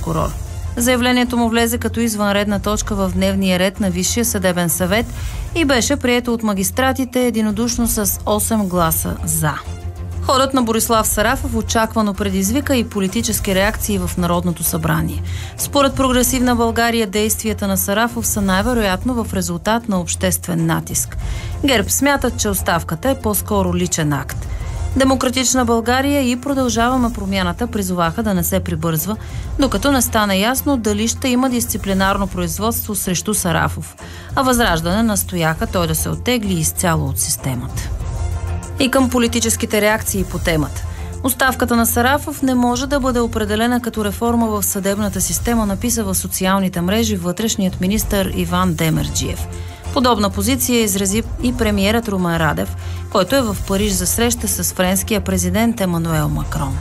прокурор. Заявлението му влезе като извънредна точка в дневния ред на Висшия съдебен съвет и беше прието от магистратите единодушно с 8 гласа за. Ходът на Борислав Сарафов очаквано предизвика и политически реакции в Народното събрание. Според Прогресивна България, действията на Сарафов са най-вероятно в резултат на обществен натиск. ГЕРБ смятат, че оставката е по-скоро личен акт. Демократична България и Продължаваме промяната призоваха да не се прибързва, докато не стане ясно дали ще има дисциплинарно производство срещу Сарафов, а Възраждане настояха той да се оттегли изцяло от системата. И към политическите реакции по темата. Оставката на Сарафов не може да бъде определена като реформа в съдебната система, написа в социалните мрежи вътрешният министър Иван Демерджиев. Подобна позиция изрази и премиерът Румен Радев, който е в Париж за среща с френския президент Емануел Макрон.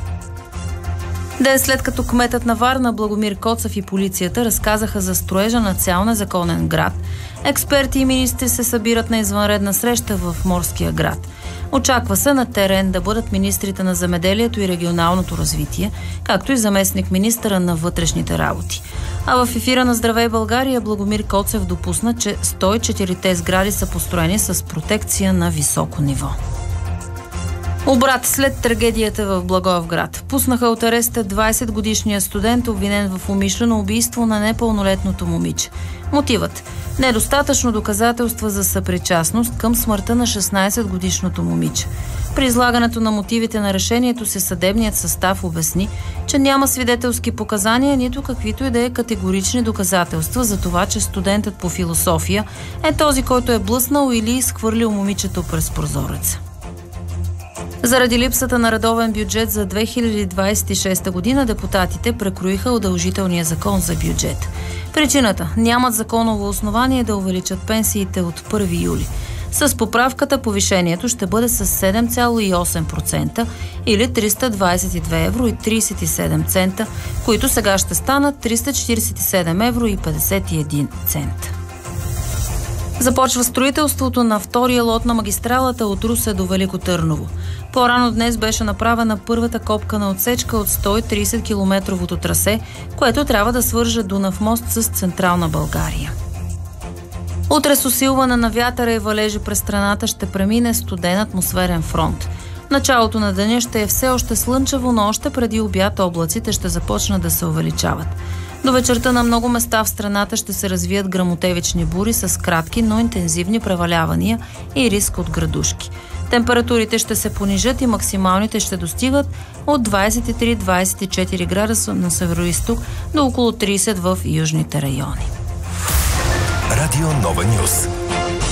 Ден след като кметът на Варна Благомир Коцев и полицията разказаха за строежа на цял незаконен град, експерти и министри се събират на извънредна среща в Морския град. Очаква се на терен да бъдат министрите на земеделието и регионалното развитие, както и заместник министъра на вътрешните работи. А в ефира на Здравей България Благомир Коцев допусна, че 104-те сгради са построени с протекция на високо ниво. Обрат след трагедията в Благоевград. Пуснаха от ареста 20-годишния студент, обвинен в умишлено убийство на непълнолетното момиче. Мотивът – недостатъчно доказателства за съпричастност към смъртта на 16-годишното момиче. При излагането на мотивите на решението си съдебният състав обясни, че няма свидетелски показания, нито каквито и да е категорични доказателства за това, че студентът по философия е този, който е блъснал или изхвърлил момичето през прозореца. Заради липсата на редовен бюджет за 2026 година, депутатите прекроиха удължителния закон за бюджет. Причината – нямат законово основание да увеличат пенсиите от 1 юли. С поправката повишението ще бъде с 7,8% или 322 евро и 37 цента, които сега ще станат 347 евро и 51 цента. Започва строителството на втория лот на магистралата от Русе до Велико Търново. По-рано днес беше направена първата копка на отсечка от 130-километровото трасе, което трябва да свърже Дунав мост с Централна България. Утре с усилване на вятъра и валежи през страната ще премине студен атмосферен фронт. Началото на деня ще е все още слънчево, но още преди обяд облаците ще започнат да се увеличават. До вечерта на много места в страната ще се развият гръмотевични бури с кратки, но интензивни превалявания и риск от градушки. Температурите ще се понижат и максималните ще достигат от 23-24 градуса на североизток до около 30 в южните райони. Радио Нова Нюс.